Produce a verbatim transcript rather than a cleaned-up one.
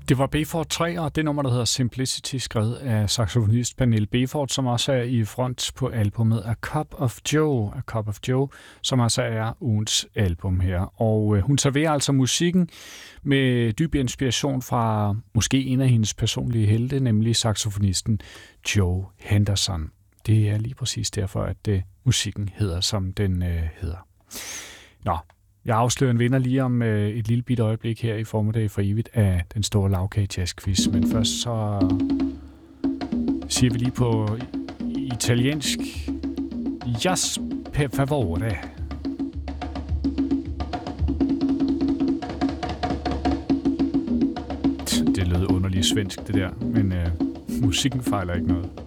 Det var Beford tre, og det nummer, der hedder Simplicity, skrevet af saxofonist Pernille Beford, som også er i front på albumet A Cup of Joe, A Cup of Joe, som altså er ugens album her. Og øh, hun serverer altså musikken med dyb inspiration fra måske en af hendes personlige helte, nemlig saxofonisten Joe Henderson. Det er lige præcis derfor, at øh, musikken hedder, som den øh, hedder. Nå. Jeg afslører en vinder lige om øh, et lille bitte øjeblik her i formiddag for evigt af den store lavkage jazzquiz. Men først så siger vi lige på italiensk Jazz per favore. Det lød underligt svensk det der, men øh, musikken fejler ikke noget.